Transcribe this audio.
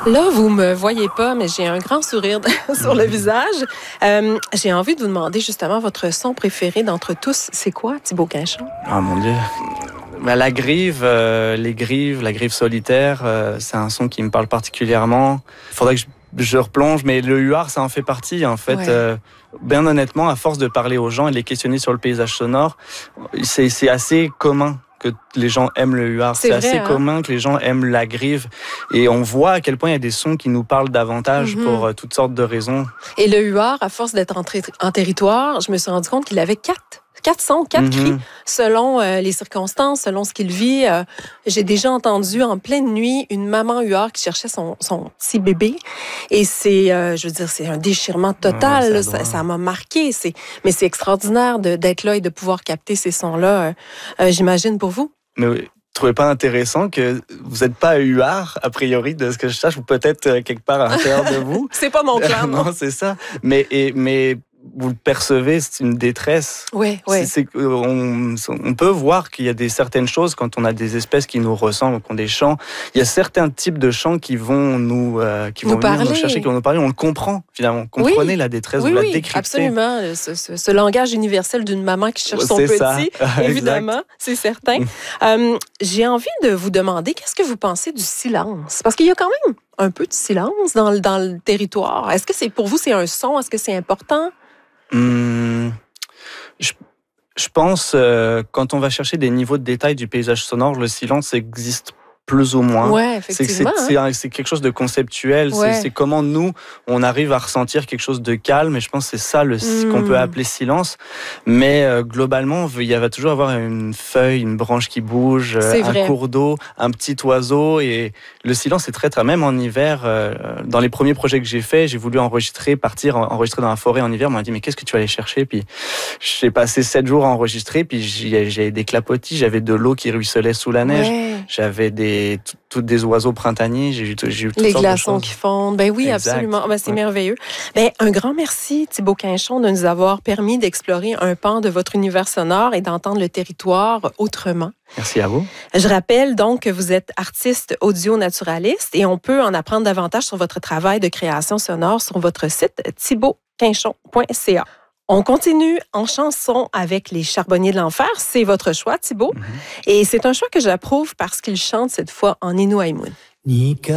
Là, vous me voyez pas, mais j'ai un grand sourire sur le visage. J'ai envie de vous demander justement votre son préféré d'entre tous. C'est quoi, Thibaut Quinchon? Ah mon Dieu. La grive, la grive solitaire, c'est un son qui me parle particulièrement. Il faudrait que je replonge, mais le huard, ça en fait partie. En fait, Ouais. bien honnêtement, à force de parler aux gens et de les questionner sur le paysage sonore, c'est assez commun que les gens aiment le huard. C'est vrai, assez hein? commun que les gens aiment la grive. Et on voit à quel point il y a des sons qui nous parlent davantage pour toutes sortes de raisons. Et le huard, à force d'être en territoire, je me suis rendu compte qu'il avait quatre sons, quatre cris, selon les circonstances, selon ce qu'il vit. J'ai déjà entendu en pleine nuit une maman huard qui cherchait son petit bébé. Et c'est, je veux dire, c'est un déchirement total. Ouais, Là. Ça m'a marqué. Mais c'est extraordinaire d'être là et de pouvoir capter ces sons-là, j'imagine, pour vous. Mais vous trouvez pas intéressant que vous n'êtes pas huard, a priori, de ce que je sache, ou peut-être quelque part à l'intérieur de vous? C'est pas mon clan, non? Non, c'est ça. Mais vous le percevez, c'est une détresse. Oui. On peut voir qu'il y a certaines choses, quand on a des espèces qui nous ressemblent, qui ont des chants, il y a certains types de chants qui vont nous chercher, qui vont nous parler. On le comprend, finalement. Comprenez la détresse, vous la décryptez. Absolument. Ce langage universel d'une maman qui cherche son petit, évidemment, c'est certain. J'ai envie de vous demander, qu'est-ce que vous pensez du silence? Parce qu'il y a quand même un peu de silence dans le territoire. Est-ce que pour vous, c'est un son? Est-ce que c'est important? Je pense, quand on va chercher des niveaux de détail du paysage sonore, le silence existe plus ou moins. Oui, effectivement. C'est quelque chose de conceptuel. Ouais. C'est comment nous, on arrive à ressentir quelque chose de calme. Et je pense que c'est ça qu'on peut appeler silence. Mais globalement, il va toujours avoir une feuille, une branche qui bouge, cours d'eau, un petit oiseau. Et le silence est très, très... Même en hiver, dans les premiers projets que j'ai faits, j'ai voulu enregistrer dans la forêt en hiver. On m'a dit, mais qu'est-ce que tu vas aller chercher? Puis j'ai passé 7 jours à enregistrer. Puis j'avais des clapotis, j'avais de l'eau qui ruisselait sous la neige. Ouais. J'avais des oiseaux printaniers, j'ai eu toutes les sortes glaçons de choses. Qui fondent. Ben oui, exact. Absolument. Ben, c'est merveilleux. Ben, un grand merci, Thibaut Quinchon, de nous avoir permis d'explorer un pan de votre univers sonore et d'entendre le territoire autrement. Merci à vous. Je rappelle donc que vous êtes artiste audio-naturaliste et on peut en apprendre davantage sur votre travail de création sonore sur votre site thibautquinchon.ca. On continue en chanson avec les Charbonniers de l'Enfer. C'est votre choix, Thibaut. Et c'est un choix que j'approuve parce qu'il chante cette fois en Innu Aimun.